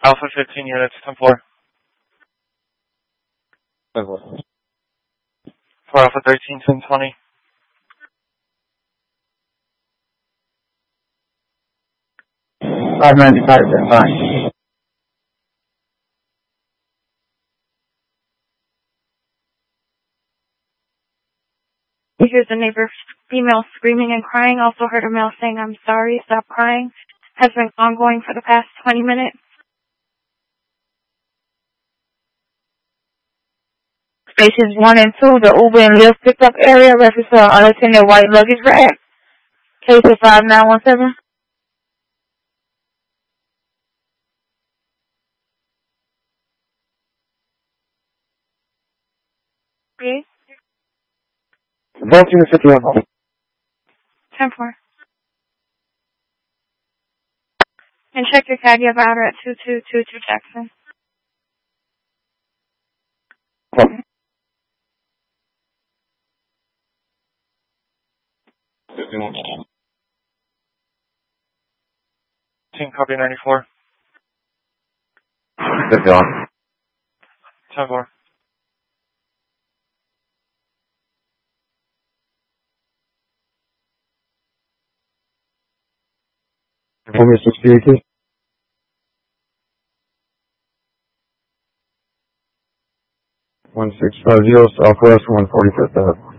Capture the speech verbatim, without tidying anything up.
Alpha fifteen units, ten four. ten four. For Alpha thirteen, ten twenty. five ninety-five, ten five. He hears a neighbor female screaming and crying, also heard a male saying, "I'm sorry, stop crying." Has been ongoing for the past twenty minutes. Stations one and two, the Uber and Lyft pickup area, reference to an unattended white luggage rack. Case of five nine one seven. Okay. Both units at one. ten four. And check your tag of outer at two two two two Jackson. Okay. Team copy ninety-four. fifty-one. ten four. Inform sixty-eight. one six five zero Southwest one forty-fifth Ave.